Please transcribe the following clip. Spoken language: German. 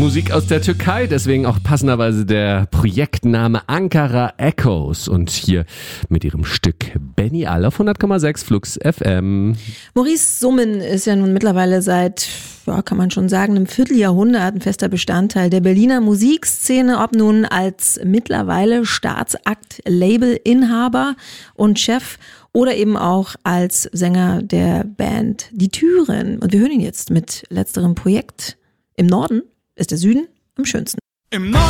Musik aus der Türkei, deswegen auch passenderweise der Projektname Ankara Echoes und hier mit ihrem Stück Beni Al auf 100,6 Flux FM. Maurice Summen ist ja nun mittlerweile seit, kann man schon sagen, einem Vierteljahrhundert ein fester Bestandteil der Berliner Musikszene, ob nun als mittlerweile Staatsakt-Label-Inhaber und Chef oder eben auch als Sänger der Band Die Türen. Und wir hören ihn jetzt mit letzterem Projekt. Im Norden ist der Süden am schönsten. Im Norden